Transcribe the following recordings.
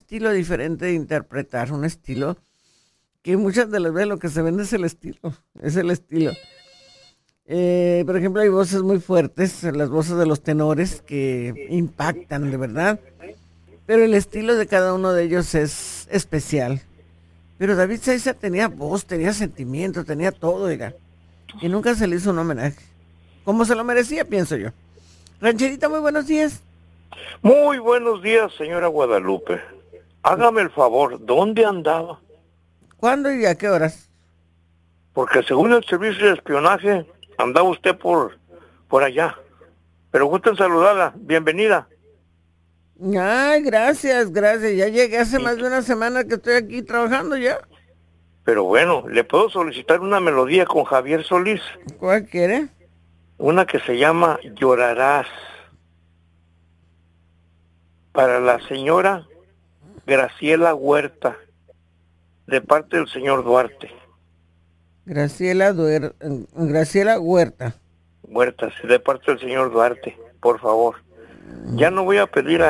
estilo diferente de interpretar, un estilo que muchas de las veces lo que se vende es el estilo. Por ejemplo, hay voces muy fuertes, las voces de los tenores que impactan de verdad, pero el estilo de cada uno de ellos es especial. Pero David Saiza tenía voz, tenía sentimiento, tenía todo, oiga, y nunca se le hizo un homenaje, como se lo merecía, pienso yo. Rancherita, muy buenos días. Muy buenos días, señora Guadalupe. Hágame el favor, ¿dónde andaba? ¿Cuándo y a qué horas? Porque según el servicio de espionaje, andaba usted por allá. Pero gusten saludarla, bienvenida. Ay, gracias, gracias. Ya llegué hace Y- más de una semana que estoy aquí trabajando ya. Pero bueno, le puedo solicitar una melodía con Javier Solís, ¿Cuál quiere? una que se llama Llorarás, para la señora Graciela Huerta, de parte del señor Duarte. Graciela Huerta. Huertas, de parte del señor Duarte, por favor. Ya no voy a pedir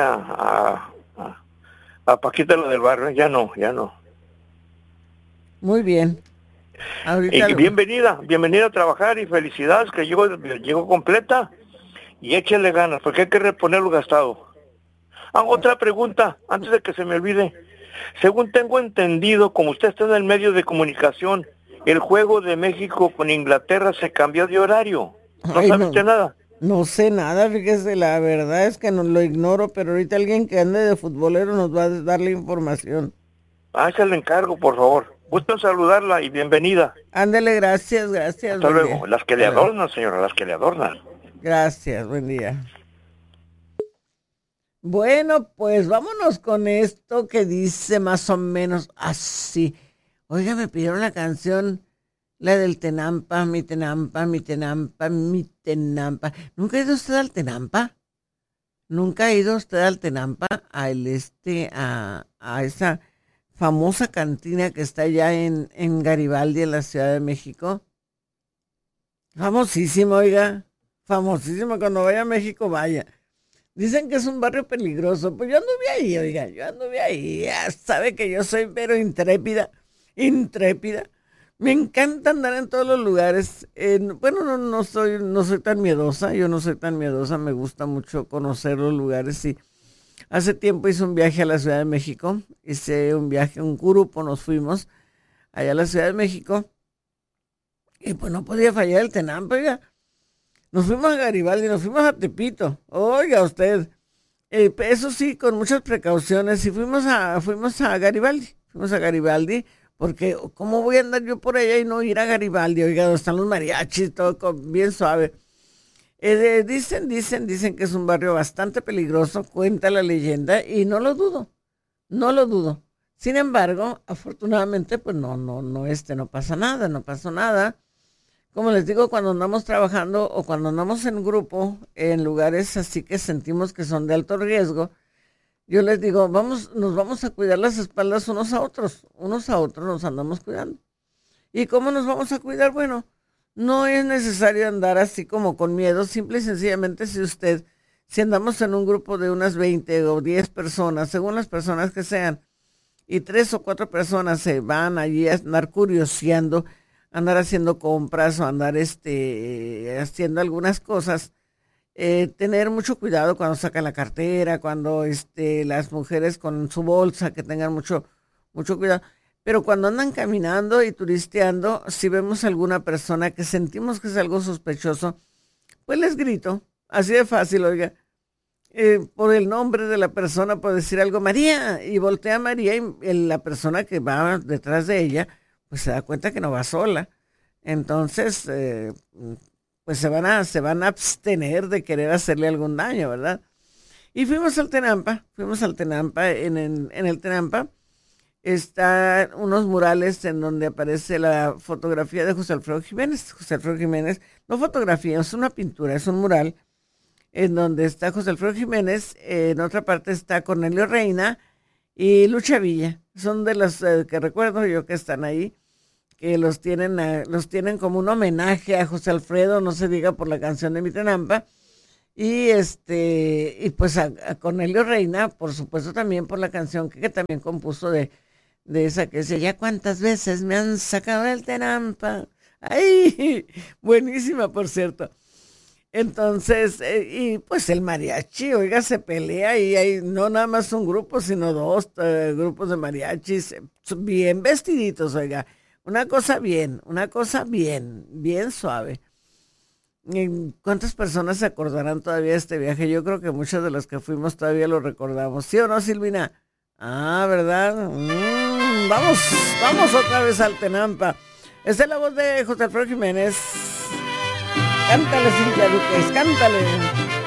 a Paquita la del barrio, ya no, ya no. Muy bien. Ahorita Y bienvenida a trabajar y felicidades que llegó completa y échele ganas, porque hay que reponer lo gastado. Otra pregunta, antes de que se me olvide. Según tengo entendido, como usted está en el medio de comunicación, el juego de México con Inglaterra se cambió de horario. ¿No Ay, sabe no, usted nada? no sé nada, fíjese, la verdad es que no lo ignoro, pero ahorita alguien que ande de futbolero nos va a dar la información. Se le encargo, por favor. Gusto en saludarla y bienvenida. Ándele, gracias, gracias, Hasta buen luego. día. Las que le Hasta luego. adornan, señora, las que le adornan. Gracias, buen día. Bueno, pues vámonos con esto que dice más o menos así. Oiga, me pidieron la canción, la del Tenampa, mi Tenampa, mi Tenampa, mi Tenampa. ¿Nunca ha ido usted al Tenampa? ¿Nunca ha ido usted al Tenampa? A esa famosa cantina que está allá en Garibaldi, en la Ciudad de México. Famosísimo, oiga. Famosísimo. Cuando vaya a México, vaya. Dicen que es un barrio peligroso. Pues yo anduve ahí, oiga. Yo anduve ahí. Ya sabe que yo soy pero intrépida. Intrépida. Me encanta andar en todos los lugares. Bueno, no soy tan miedosa. Yo no soy tan miedosa. Me gusta mucho conocer los lugares. Y hace tiempo hice un viaje a la Ciudad de México. Hice un viaje, un grupo, nos fuimos allá a la Ciudad de México. Y pues no podía fallar el Tenampa, oiga. Nos fuimos a Garibaldi, nos fuimos a Tepito. Oiga usted, eso sí, con muchas precauciones. Y fuimos a Garibaldi. Fuimos a Garibaldi, porque ¿cómo voy a andar yo por allá y no ir a Garibaldi? Oiga, donde están los mariachis, todo bien suave. Dicen que es un barrio bastante peligroso, cuenta la leyenda, y no lo dudo, no lo dudo. Sin embargo, afortunadamente, pues no pasa nada, no pasó nada. Como les digo, cuando andamos trabajando o cuando andamos en grupo, en lugares así que sentimos que son de alto riesgo, yo les digo, nos vamos a cuidar las espaldas unos a otros nos andamos cuidando. ¿Y cómo nos vamos a cuidar? Bueno, no es necesario andar así como con miedo, simple y sencillamente si andamos en un grupo de unas 20 o 10 personas, según las personas que sean, y 3 o 4 personas se van allí a andar curioseando, andar haciendo compras o andar haciendo algunas cosas, tener mucho cuidado cuando sacan la cartera, cuando las mujeres con su bolsa, que tengan mucho cuidado. Pero cuando andan caminando y turisteando, si vemos alguna persona que sentimos que es algo sospechoso, pues les grito, así de fácil, oiga, por el nombre de la persona, por decir algo, María, y voltea a María y la persona que va detrás de ella, pues se da cuenta que no va sola. Entonces, pues se van a abstener de querer hacerle algún daño, ¿verdad? Y fuimos al Tenampa, en el Tenampa están unos murales en donde aparece la fotografía de José Alfredo Jiménez. José Alfredo Jiménez, no fotografía, es una pintura, es un mural en donde está José Alfredo Jiménez, en otra parte está Cornelio Reina y Lucha Villa. Son de los que recuerdo yo que están ahí, que los tienen como un homenaje a José Alfredo, no se diga por la canción de Mi Tenampa. y pues a Cornelio Reina, por supuesto también por la canción que también compuso de esa que dice, ya cuántas veces me han sacado del Tenampa. ¡Ay! Buenísima, por cierto. Entonces, y pues el mariachi, oiga, se pelea y hay no nada más un grupo, sino dos grupos de mariachis, bien vestiditos, oiga. Una cosa bien suave. ¿Y cuántas personas se acordarán todavía de este viaje? Yo creo que muchas de las que fuimos todavía lo recordamos. ¿Sí o no, Silvina? Ah, ¿verdad? Vamos otra vez al Tenampa. Esta es la voz de José Alfredo Jiménez. Cántale, Cintia Duques, cántale.